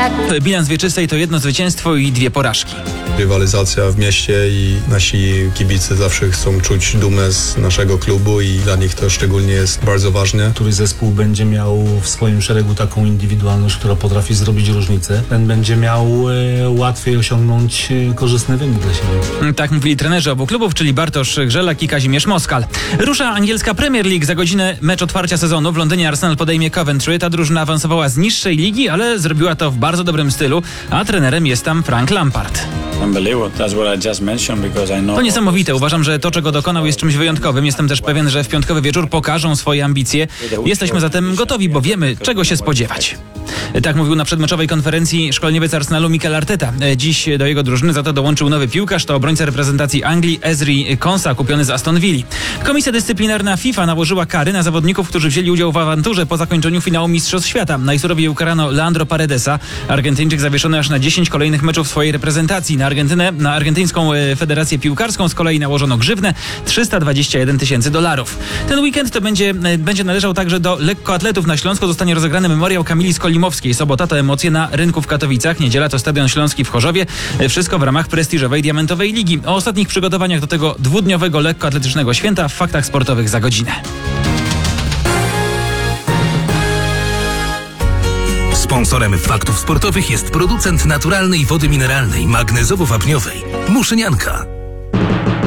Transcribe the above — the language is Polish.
Bilans wieczystej to 1 zwycięstwo i 2 porażki. Rywalizacja w mieście i nasi kibice zawsze chcą czuć dumę z naszego klubu i dla nich to szczególnie jest bardzo ważne. Który zespół będzie miał w swoim szeregu taką indywidualność, która potrafi zrobić różnicę, ten będzie miał łatwiej osiągnąć korzystny wynik dla siebie. Tak mówili trenerzy obu klubów, czyli Bartosz Grzelak i Kazimierz Moskal. Rusza angielska Premier League. Za godzinę mecz otwarcia sezonu. W Londynie Arsenal podejmie Coventry. Ta drużyna awansowała z niższej ligi, ale zrobiła to w bardzo dobrym stylu, a trenerem jest tam Frank Lampard. To niesamowite. Uważam, że to, czego dokonał, jest czymś wyjątkowym. Jestem też pewien, że w piątkowy wieczór pokażą swoje ambicje. Jesteśmy zatem gotowi, bo wiemy, czego się spodziewać. Tak mówił na przedmeczowej konferencji szkoleniowiec Arsenalu Mikel Arteta. Dziś do jego drużyny za to dołączył nowy piłkarz, to obrońca reprezentacji Anglii Ezri Konsa, kupiony z Aston Villa. Komisja dyscyplinarna FIFA nałożyła kary na zawodników, którzy wzięli udział w awanturze po zakończeniu finału Mistrzostw Świata. Najsurowiej ukarano Leandro Paredesa. Argentyńczyk zawieszony aż na 10 kolejnych meczów swojej reprezentacji. Na argentyńską federację piłkarską z kolei nałożono grzywnę $321 000. Ten weekend to będzie należał także do lekkoatletów. Na Śląsku zostanie rozegrany memoriał Kamili Skolimowskiej. Sobota to emocje na rynku w Katowicach, niedziela to Stadion Śląski w Chorzowie. Wszystko w ramach prestiżowej Diamentowej Ligi. O ostatnich przygotowaniach do tego dwudniowego lekkoatletycznego święta w Faktach Sportowych za godzinę. Sponsorem Faktów Sportowych jest producent naturalnej wody mineralnej magnezowo-wapniowej Muszynianka.